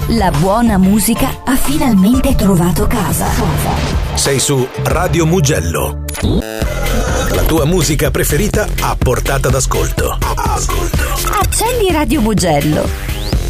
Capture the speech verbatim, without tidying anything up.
La buona musica ha finalmente trovato casa. Sei su Radio Mugello. La tua musica preferita a portata d'ascolto. Accendi Radio Mugello